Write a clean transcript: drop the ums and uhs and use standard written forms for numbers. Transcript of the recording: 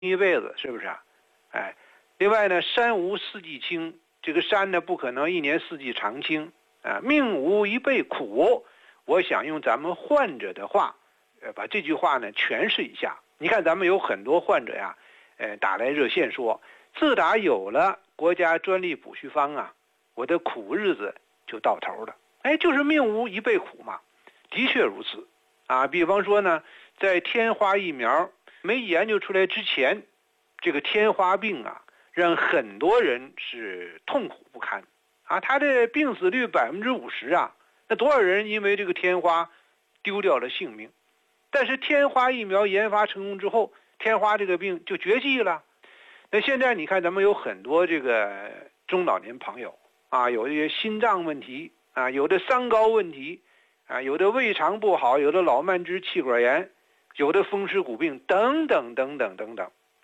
一辈子，是不是啊？哎，另外呢，山无四季青，这个山呢不可能一年四季常青啊，命无一辈苦。我想用咱们患者的话，把这句话呢诠释一下。你看咱们有很多患者呀，打来热线说，自打有了国家专利补虚方啊，我的苦日子就到头了。哎，就是命无一辈苦嘛，的确如此啊。比方说呢，在天花疫苗没研究出来之前，这个天花病啊，让很多人是痛苦不堪啊。它的病死率50%啊，那多少人因为这个天花丢掉了性命？但是天花疫苗研发成功之后，天花这个病就绝迹了。那现在你看，咱们有很多这个中老年朋友啊，有这些心脏问题啊，有的三高问题啊，有的胃肠不好，有的老慢支气管炎，有的风湿骨病等等等等等等。